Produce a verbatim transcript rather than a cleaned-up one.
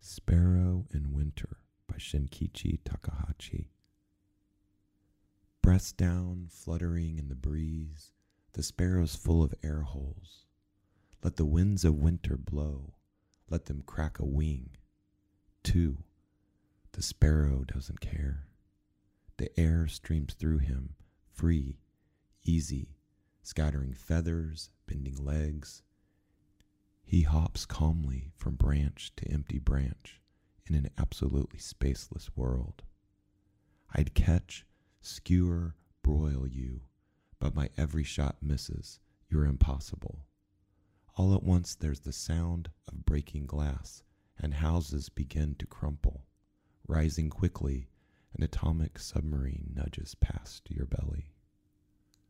Sparrow in Winter by Shinkichi Takahashi. Breast down, fluttering in the breeze, the sparrow's full of air holes. Let the winds of winter blow, let them crack a wing. Two, the sparrow doesn't care. The air streams through him, free, easy, scattering feathers, bending legs. He hops calmly from branch to empty branch in an absolutely spaceless world. I'd catch, skewer, broil you, but my every shot misses. You're impossible. All at once there's the sound of breaking glass, and houses begin to crumple. Rising quickly, an atomic submarine nudges past your belly.